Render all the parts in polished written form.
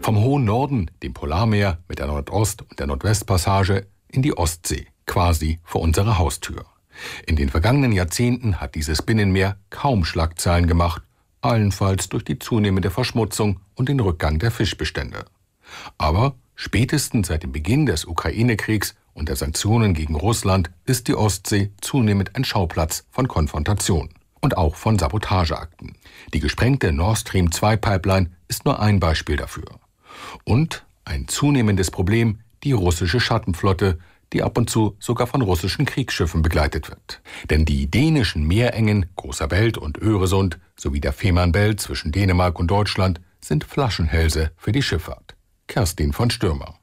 Vom hohen Norden, dem Polarmeer mit der Nordost- und der Nordwestpassage, in die Ostsee, quasi vor unserer Haustür. In den vergangenen Jahrzehnten hat dieses Binnenmeer kaum Schlagzeilen gemacht, allenfalls durch die zunehmende Verschmutzung und den Rückgang der Fischbestände. Aber spätestens seit dem Beginn des Ukraine-Kriegs und der Sanktionen gegen Russland ist die Ostsee zunehmend ein Schauplatz von Konfrontation und auch von Sabotageakten. Die gesprengte Nord Stream 2 Pipeline ist nur ein Beispiel dafür. Und ein zunehmendes Problem, die russische Schattenflotte, die ab und zu sogar von russischen Kriegsschiffen begleitet wird. Denn die dänischen Meerengen Großer Belt und Öresund sowie der Fehmarn Belt zwischen Dänemark und Deutschland sind Flaschenhälse für die Schifffahrt. Kerstin von Stürmer.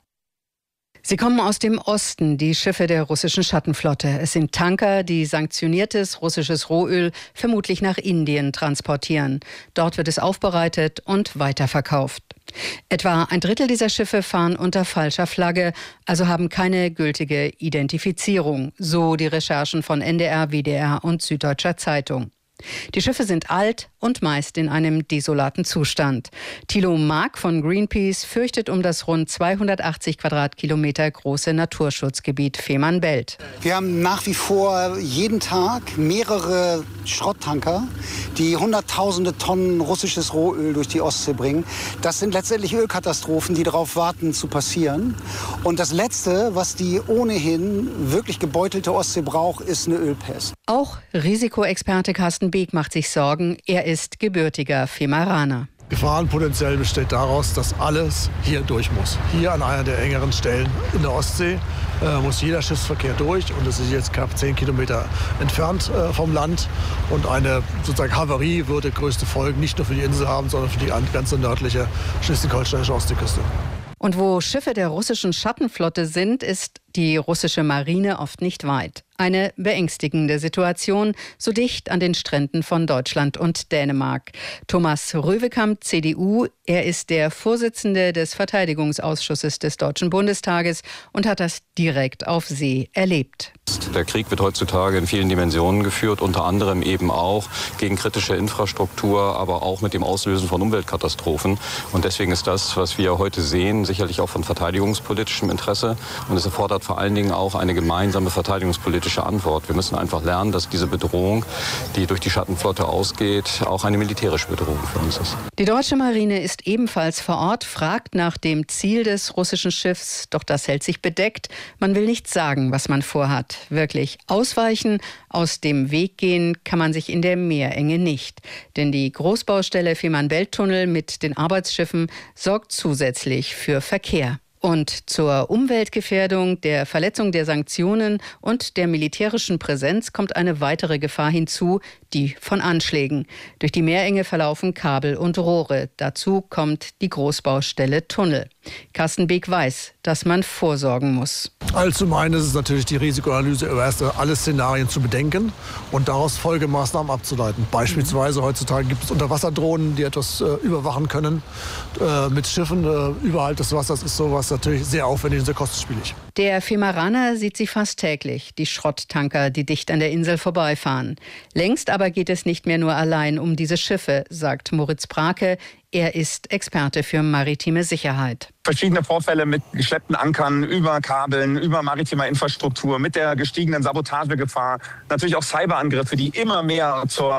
Sie kommen aus dem Osten, die Schiffe der russischen Schattenflotte. Es sind Tanker, die sanktioniertes russisches Rohöl vermutlich nach Indien transportieren. Dort wird es aufbereitet und weiterverkauft. Etwa ein Drittel dieser Schiffe fahren unter falscher Flagge, also haben keine gültige Identifizierung, so die Recherchen von NDR, WDR und Süddeutscher Zeitung. Die Schiffe sind alt und meist in einem desolaten Zustand. Thilo Mark von Greenpeace fürchtet um das rund 280 Quadratkilometer große Naturschutzgebiet Fehmarn Belt. Wir haben nach wie vor jeden Tag mehrere Schrotttanker, die hunderttausende Tonnen russisches Rohöl durch die Ostsee bringen. Das sind letztendlich Ölkatastrophen, die darauf warten zu passieren. Und das Letzte, was die ohnehin wirklich gebeutelte Ostsee braucht, ist eine Ölpest. Auch Risikoexperte Carsten Beek macht sich Sorgen. Er ist gebürtiger Fehmaraner. Gefahrenpotenzial besteht daraus, dass alles hier durch muss. Hier an einer der engeren Stellen in der Ostsee muss jeder Schiffsverkehr durch. Und es ist jetzt knapp 10 Kilometer entfernt vom Land. Und eine sozusagen Havarie würde größte Folgen nicht nur für die Insel haben, sondern für die ganze nördliche schleswig-holsteinische Ostseeküste. Und wo Schiffe der russischen Schattenflotte sind, ist die russische Marine oft nicht weit. Eine beängstigende Situation, so dicht an den Stränden von Deutschland und Dänemark. Thomas Röwekamp, CDU, er ist der Vorsitzende des Verteidigungsausschusses des Deutschen Bundestages und hat das direkt auf See erlebt. Der Krieg wird heutzutage in vielen Dimensionen geführt, unter anderem eben auch gegen kritische Infrastruktur, aber auch mit dem Auslösen von Umweltkatastrophen. Und deswegen ist das, was wir heute sehen, sicherlich auch von verteidigungspolitischem Interesse. Und es erfordert vor allen Dingen auch eine gemeinsame verteidigungspolitische Antwort. Wir müssen einfach lernen, dass diese Bedrohung, die durch die Schattenflotte ausgeht, auch eine militärische Bedrohung für uns ist. Die deutsche Marine ist ebenfalls vor Ort, fragt nach dem Ziel des russischen Schiffs, doch das hält sich bedeckt. Man will nicht sagen, was man vorhat. Wirklich ausweichen, aus dem Weg gehen kann man sich in der Meerenge nicht. Denn die Großbaustelle Fehmarn-Belt-Tunnel mit den Arbeitsschiffen sorgt zusätzlich für Verkehr. Und zur Umweltgefährdung, der Verletzung der Sanktionen und der militärischen Präsenz kommt eine weitere Gefahr hinzu, die von Anschlägen. Durch die Meerenge verlaufen Kabel und Rohre. Dazu kommt die Großbaustelle Tunnel. Carsten Beek weiß, dass man vorsorgen muss. Zum einen ist es natürlich die Risikoanalyse über alle Szenarien zu bedenken und daraus Folgemaßnahmen abzuleiten. Beispielsweise heutzutage gibt es Unterwasserdrohnen, die etwas überwachen können. Mit Schiffen überhalb des Wassers ist sowas natürlich sehr aufwendig und sehr kostenspielig. Der Fehmaraner sieht sie fast täglich, die Schrotttanker, die dicht an der Insel vorbeifahren. Längst aber geht es nicht mehr nur allein um diese Schiffe, sagt Moritz Brake. Er ist Experte für maritime Sicherheit. Verschiedene Vorfälle mit geschleppten Ankern, über Kabeln, über maritimer Infrastruktur, mit der gestiegenen Sabotagegefahr. Natürlich auch Cyberangriffe, die immer mehr zum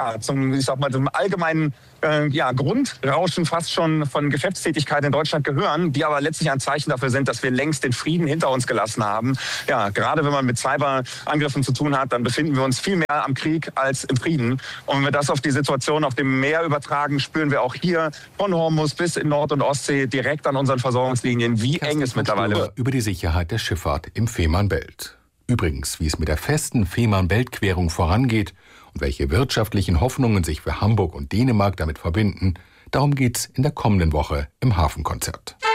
allgemeinen Grundrauschen fast schon von Geschäftstätigkeit in Deutschland gehören, die aber letztlich ein Zeichen dafür sind, dass wir längst den Frieden hinter uns gelassen haben. Ja, gerade wenn man mit Cyberangriffen zu tun hat, dann befinden wir uns viel mehr am Krieg als im Frieden. Und wenn wir das auf die Situation auf dem Meer übertragen, spüren wir auch hier von Hormuz bis in Nord- und Ostsee direkt an unseren Versorgungslinien, wie eng es mittlerweile wird. Über die Sicherheit der Schifffahrt im Fehmarn Belt. Übrigens, wie es mit der festen Fehmarn-Belt-Querung vorangeht und welche wirtschaftlichen Hoffnungen sich für Hamburg und Dänemark damit verbinden, darum geht's in der kommenden Woche im Hafenkonzert.